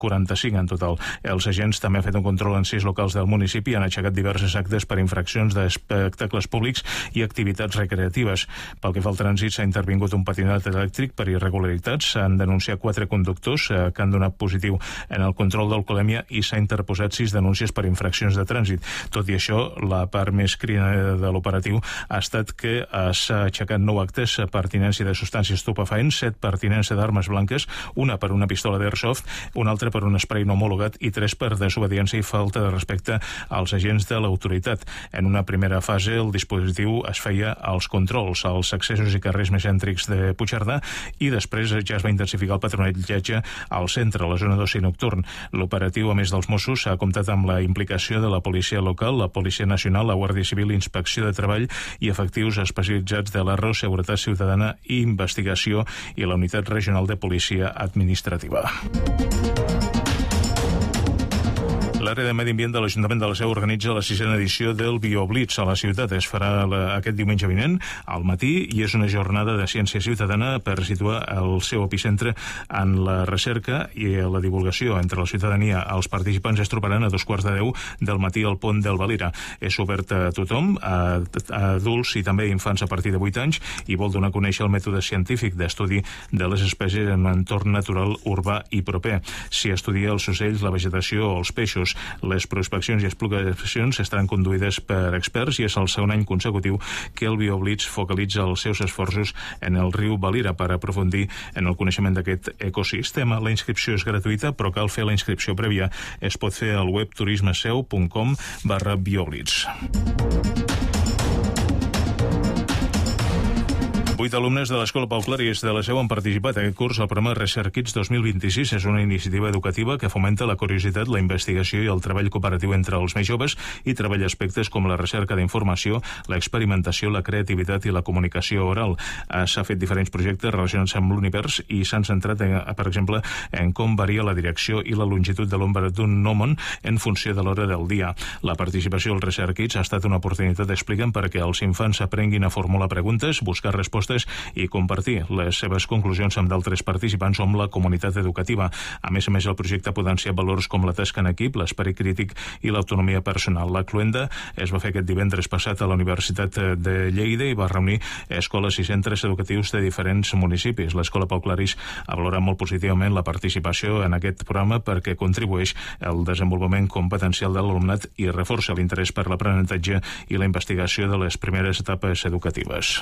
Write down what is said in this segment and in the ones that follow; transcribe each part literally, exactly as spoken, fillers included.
quaranta-cinc en total. Els agents també han fet un control en sis locals del municipi i han aixecat diverses actes per infraccions d'espectacles públics i activitats recreatives. Pel que fa al trànsit, s'ha intervingut un patinat elèctric per irregularitats, s'han denunciat quatre conductors eh, que han donat positiu en el control d'alcoholèmia i s'ha interposat sis denúncies per infraccions de trànsit. Tot i això, la part més crítica de l'operatiu ha estat que s'ha aixecat nou actes per tinença de substàncies estupefaents, set per tinença d'armes blanques, una per una pistola d'airsoft, una altra per un spray no homologat i tres per desobediència i falta de respecte als agents de l'autoritat. En una primera fase, el dispositiu es feia als controls, als accessos i carrers més cèntrics de Puigcerdà i després ja es va intensificar el patrullatge al centre, a la zona d'oci nocturn. L'operatiu, a més dels Mossos, ha comptat amb la implicació de la policia local, la Policia Nacional, la Guàrdia Civil, Inspecció de Treball i efectius especialitzats de l'A R O, Seguretat Ciutadana i Investigació i la Unitat Regional de Policia Administrativa. L'àrea de Medi Ambient de l'Ajuntament de la Seu organitza la sisena edició del BioBlitz a la ciutat. Es farà la, aquest diumenge vinent al matí i és una jornada de ciència ciutadana per situar el seu epicentre en la recerca i la divulgació entre la ciutadania. Els participants es trobaran a dos quarts de deu del matí al pont del Valira. És obert a tothom, a, a adults i també a infants a partir de vuit anys i vol donar a conèixer el mètode científic d'estudi de les espècies en un entorn natural urbà i proper. S'hi estudia els ocells, la vegetació o els peixos. Les prospeccions i exploracions estaran conduïdes per experts i és el segon any consecutiu que el BioBlitz focalitza els seus esforços en el riu Valira per aprofundir en el coneixement d'aquest ecosistema. La inscripció és gratuïta, però cal fer la inscripció prèvia. Es pot fer al web turismeseu punt com barra BioBlitz. Vuit alumnes de l'Escola Pau Claris de la Seu han participat en aquest curs al programa Research Kids dos mil vint-i-sis. És una iniciativa educativa que fomenta la curiositat, la investigació i el treball cooperatiu entre els més joves i treballa aspectes com la recerca d'informació, l'experimentació, la creativitat i la comunicació oral. S'ha fet diferents projectes relacionats amb l'univers i s'han centrat, en, per exemple, en com varia la direcció i la longitud de l'ombra d'un gnòmon en funció de l'hora del dia. La participació al Research Kids ha estat una oportunitat, expliquen, perquè els infants aprenguin a formular preguntes, buscar respostes i compartir les seves conclusions amb d'altres participants o amb la comunitat educativa. A més a més, el projecte potencia valors com la tasca en equip, l'esperit crític i l'autonomia personal. La cloenda es va fer aquest divendres passat a la Universitat de Lleida i va reunir escoles i centres educatius de diferents municipis. L'Escola Pau Claris ha valorat molt positivament la participació en aquest programa perquè contribueix al desenvolupament competencial de l'alumnat i reforça l'interès per l'aprenentatge i la investigació de les primeres etapes educatives.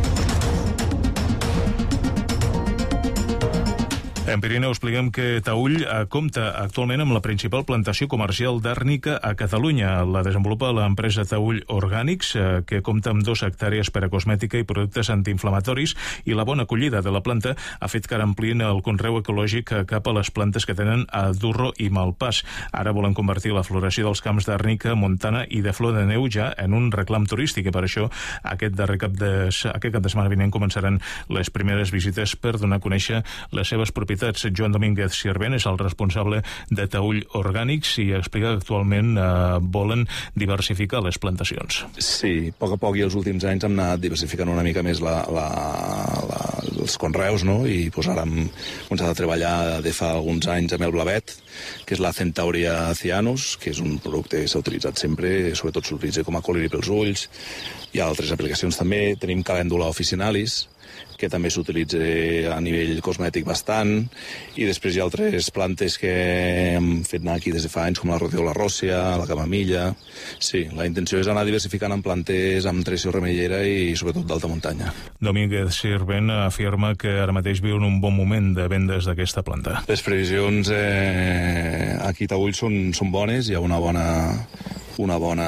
En Pirineu expliquem que Taüll compta actualment amb la principal plantació comercial d'àrnica a Catalunya. La desenvolupa l'empresa Taüll Orgànics, que compta amb dos hectàrees per a cosmètica i productes antiinflamatoris, i la bona acollida de la planta ha fet que ara amplien el conreu ecològic cap a les plantes que tenen a Durro i Malpàs. Ara volen convertir la floració dels camps d'àrnica montana i de flor de neu ja en un reclam turístic, i per això aquest darrer cap de, aquest cap de setmana vinent començaran les primeres visites per donar a conèixer les seves propietats. Joan Domínguez Sirvent és el responsable de Taüll Orgànics i explica que actualment eh, volen diversificar les plantacions. Sí, a poc a poc i els últims anys hem anat diversificant una mica més la, la, la, els conreus, no? I pues, ara hem començat a treballar de fa alguns anys amb el blavet, que és la Centauria cyanus, que és un producte que s'ha utilitzat sempre, sobretot s'utilitza com a coliri pels ulls. Hi ha altres aplicacions també. Tenim Calèndula officinalis, que també s'utilitza a nivell cosmètic bastant, i després hi ha altres plantes que hem fet anar aquí des de fa anys, com la rodiola ròssia, la camamilla. Sí, la intenció és anar diversificant en plantes amb tradició remeiera i sobretot d'alta muntanya. Domínguez Sirvent afirma que ara mateix viu en un bon moment de vendes d'aquesta planta. Les previsions eh, aquí a Taüll són, són bones, hi ha una bona... una bona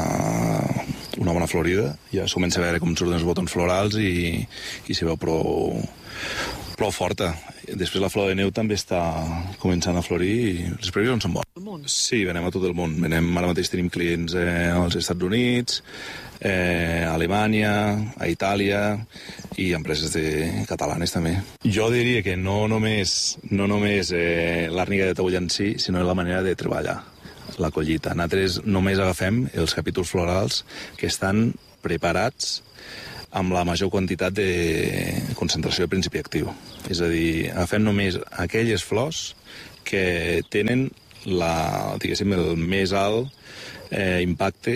una bona florida, ja es comença a veure com surten els botons florals i, i se veu prou, prou forta. Després la flor de neu també està començant a florir i les previsions són bones. Sí, venem a tot el món. Venem, ara mateix tenim clients eh, als Estats Units, eh, a Alemanya, a Itàlia i empreses de, catalanes també. Jo diria que no només, no només eh, l'àrnica de Taüll en si, sinó la manera de treballar la collita. Nosaltres només agafem els capítols florals que estan preparats amb la major quantitat de concentració de principi actiu. És a dir, agafem només aquelles flors que tenen la, diguéssim, el més alt eh, impacte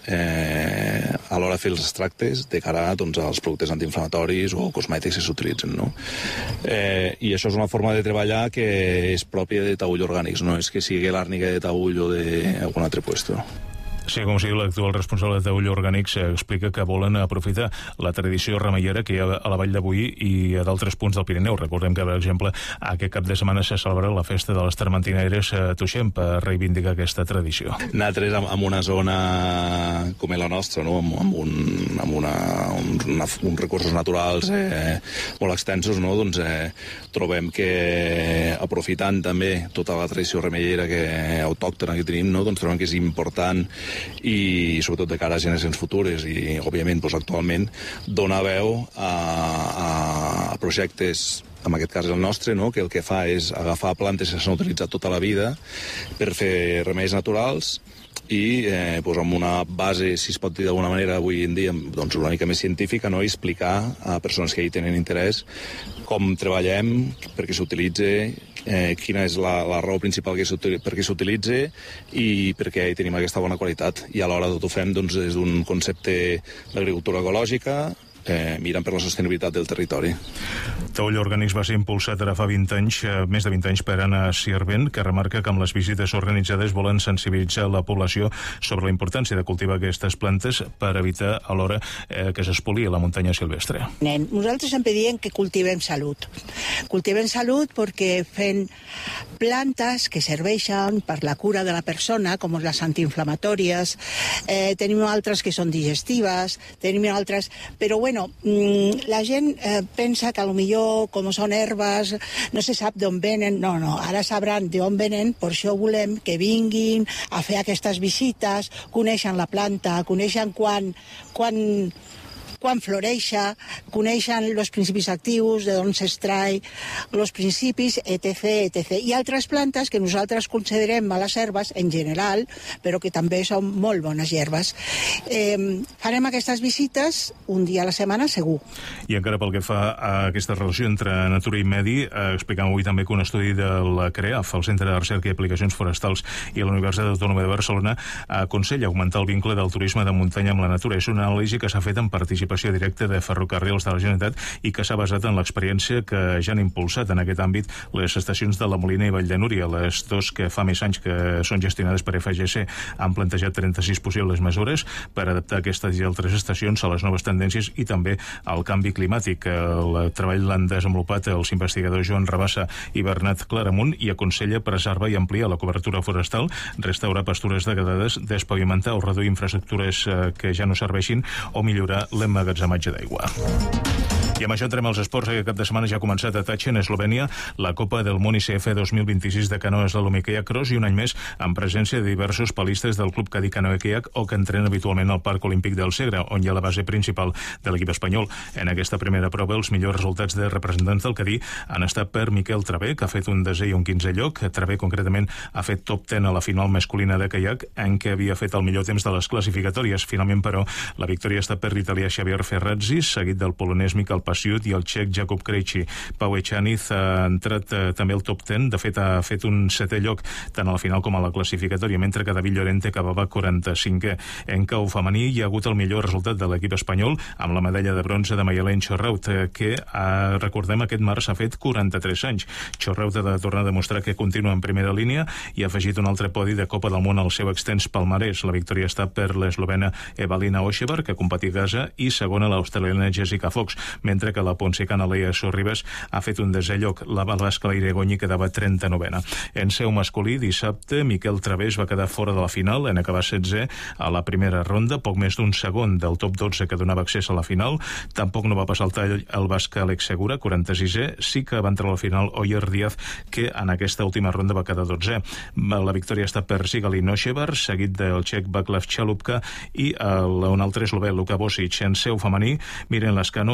eh, a l'hora de fer els extractes de cara doncs, als productes antiinflamatoris o cosmètics que s'utilitzen, no? Eh, I això és una forma de treballar que és pròpia de taüll orgànics, no és que sigui l'àrnica de taüll o d'algun altre puesto. Sí, com sigui, l'actual responsable de Taüll Orgànics explica que volen aprofitar la tradició remeiera que hi ha a la Vall de Boí i a d'altres punts del Pirineu. Recordem que, per exemple, aquest cap de setmana se celebra la festa de les Termentinaires a Tuixén per reivindicar aquesta tradició. Nosaltres, en una zona com la nostra, no? amb, amb, un, amb una, un, una, uns recursos naturals eh, molt extensos, no? doncs, eh, trobem que aprofitant també tota la tradició remeiera que, autòctona que tenim, no? doncs trobem que és important i sobretot de cara a generacions futures i òbviament doncs, actualment dona veu a, a, a projectes, en aquest cas el nostre, no? que el que fa és agafar plantes que s'han utilitzat tota la vida per fer remeis naturals i eh, doncs amb una base, si es pot dir d'alguna manera avui en dia, doncs una mica més científica, no? i explicar a persones que hi tenen interès com treballem, per què s'utilitza, eh, quina és la, la raó principal que per què s'utilitza i per què hi tenim aquesta bona qualitat. I alhora tot ho fem doncs, des d'un concepte d'agricultura ecològica, eh, mirant per la sostenibilitat del territori. Taüll Orgànics va ser impulsat ara fa vint anys, eh, més de vint anys per Anna Sirvent, que remarca que amb les visites organitzades volen sensibilitzar la població sobre la importància de cultivar aquestes plantes per evitar alhora eh, que s'espoli la muntanya silvestre. Nen, nosaltres sempre diem que cultivem salut. Cultivem salut perquè fent plantes que serveixen per la cura de la persona, com les antiinflamatòries, eh, tenim altres que són digestives, tenim altres... Però bueno, la gent eh, pensa que a lo millor com són herbes, no se sap d'on venen. No, no, ara sabran d'on venen, per això volem que vinguin a fer aquestes visites, coneixen la planta, coneixen quan... quan quan floreixa, coneixen els principis actius, de d'on s'extrai, els principis, etc, etcètera. I altres plantes que nosaltres considerem males herbes, en general, però que també són molt bones herbes. Eh, farem aquestes visites un dia a la setmana, segur. I encara pel que fa a aquesta relació entre natura i medi, eh, explicam avui també que un estudi de la CREAF, el Centre de Recerca i Aplicacions Forestals, i la Universitat Autònoma de Barcelona, aconsella augmentar el vincle del turisme de muntanya amb la natura. És una anàlisi que s'ha fet en participació directa de Ferrocarrils de la Generalitat i que s'ha basat en l'experiència que ja han impulsat en aquest àmbit les estacions de la Molina i Vall de Núria. Les dos que fa més anys que són gestionades per F G C han plantejat trenta-sis possibles mesures per adaptar aquestes i altres estacions a les noves tendències i també al canvi climàtic. El treball l'han desenvolupat els investigadors Joan Rabassa i Bernat Claramunt i aconsella preservar i ampliar la cobertura forestal, restaurar pastures degradades, despavimentar o reduir infraestructures que ja no serveixin o millorar l'emmagatzematge d'aigua. I amb això entrem als esports. Aquest cap de setmana ja ha començat a Tàxen, Eslovènia, la Copa del Món I C F dos mil vint-i-sis de canoes de l'Homekeia Cross i un any més en presència de diversos palistes del Club Cadí Canoe Kayak o que entrenen habitualment al Parc Olímpic del Segre, on hi ha la base principal de l'equip espanyol. En aquesta primera prova, els millors resultats de representants del Cadí han estat per Miquel Travé, que ha fet un desè i un quinzè lloc. Travé, concretament, ha fet top deu a la final masculina de kayak, en què havia fet el millor temps de les classificatòries. Finalment, però, la victòria ha estat per l'italià Xavier Ferrazzi, seguit del polonès Miquel Pasiut i el txec Jakub Krejci. Pau Echaniz ha entrat eh, també al top deu, de fet ha fet un setè lloc tant a la final com a la classificatòria, mentre que David Llorente acabava quaranta-cinquè. En cau femení hi ha hagut el millor resultat de l'equip espanyol amb la medalla de bronze de Mayalén Chorraut, que eh, recordem aquest març ha fet quaranta-tres anys. Chorraut ha de tornar a demostrar que continua en primera línia i ha afegit un altre podi de Copa del Món al seu extens palmarès. La victòria està per l'eslovena Evalina Ošebar, que competia a casa, i segona l'australiana Jessica Fox, mentre que la ponsicana Leia Sorribes ha fet un desè lloc. La basca Leire Gonyi quedava trenta-novena. En seu masculí, dissabte, Miquel Través va quedar fora de la final en acabar setzè a la primera ronda, poc més d'un segon del top dotze que donava accés a la final. Tampoc no va passar el tall el basc Alex Segura, quaranta-sisè. Sí que va entrar a la final Oyer Díaz, que en aquesta última ronda va quedar dotzè. La victòria està per Sigalin Ošebar, seguit del txec Vaclav Chalupka i el, un altre eslové, Luka Bosic. En seu femení, Miren Lascano va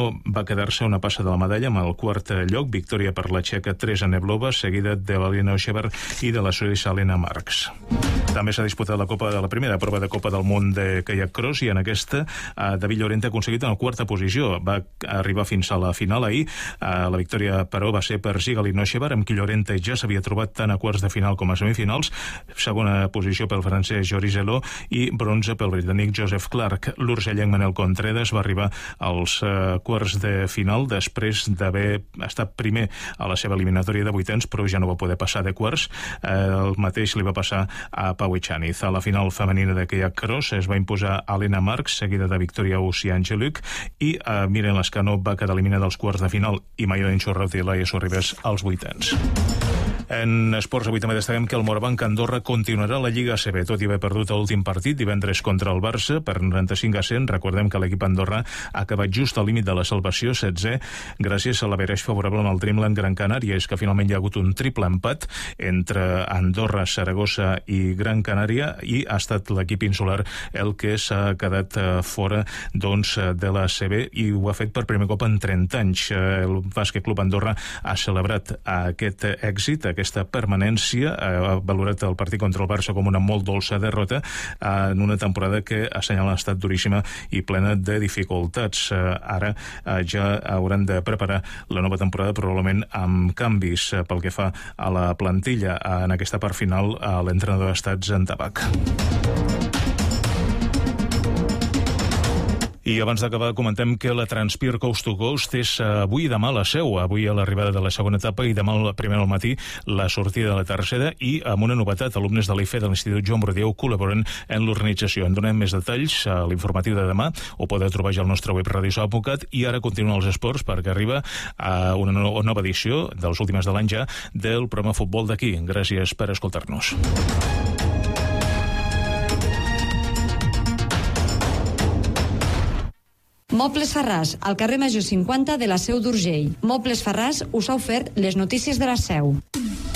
quedar-se una passa de la medalla amb el quart lloc, victòria per la txeca Teresa Nevlova, seguida de l'Alena Oxeber i de la suïssa Helena Marx. També s'ha disputat la Copa de la primera prova de Copa del Món de Kayak Cross i en aquesta David Llorente ha aconseguit en la quarta posició. Va arribar fins a la final ahir. La victòria, però, va ser per Sigalin Oxeber, amb qui Llorente ja s'havia trobat tant a quarts de final com a semifinals. Segona posició pel francès Joris Helot i bronze pel britànic Joseph Clark. L'urgellenc Manel Contreras va arribar als uh, quarts de final després d'haver estat primer a la seva eliminatòria de vuitens, però ja no va poder passar de quarts. Uh, el mateix li va passar a Pau Echaniz. A la final femenina de Kayak Cross es va imposar Helena Marx, seguida de Victoria Ussi Angeluc, i uh, Miren Lescano va quedar eliminada als quarts de final i Maia Enxorraut i Laia Sorribes als vuitens. En esports, avui també destaquem que el Morabanc Andorra continuarà la Lliga A C B, tot i haver perdut l'últim partit divendres contra el Barça per noranta-cinc a cent. Recordem que l'equip Andorra ha acabat just al límit de la salvació, setzè, gràcies a l'average favorable amb el Dreamland Gran Canària. És que finalment hi ha hagut un triple empat entre Andorra, Saragossa i Gran Canària i ha estat l'equip insular el que s'ha quedat fora doncs, de la A C B i ho ha fet per primer cop en trenta anys. El Bàsquet Club Andorra ha celebrat aquest èxit, aquesta permanència, ha valorat el partit contra el Barça com una molt dolça derrota en una temporada que assenyala ha estat duríssima i plena de dificultats. Ara ja hauran de preparar la nova temporada probablement amb canvis pel que fa a la plantilla. En aquesta part final l'entrenador ha estat Zantabac. I abans d'acabar comentem que la Transpir Coast to Coast és avui i demà a la Seu, avui a l'arribada de la segona etapa i demà primer al matí la sortida de la tercera i amb una novetat, alumnes de l'I F E de l'Institut Joan Brodieu col·laboren en l'organització. En donem més detalls a l'informatiu de demà, ho podeu trobar ja al nostre web Radio Soapucat i ara continuen els esports perquè arriba a una nova edició de les últimes de l'any ja del programa Futbol d'aquí. Gràcies per escoltar-nos. Mobles Farràs, al carrer Major cinquanta de la Seu d'Urgell. Mobles Farràs us ha ofert les notícies de la Seu.